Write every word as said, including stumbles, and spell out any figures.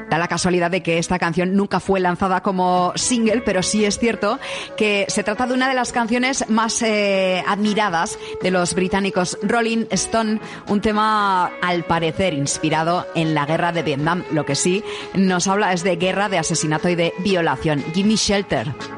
Da la casualidad de que esta canción nunca fue lanzada como single, pero sí es cierto que se trata de una de las canciones más eh, admiradas de los británicos Rolling Stone, un tema al parecer inspirado en la guerra de Vietnam. Lo que sí nos habla es de guerra, de asesinato y de violación. Gimme Shelter.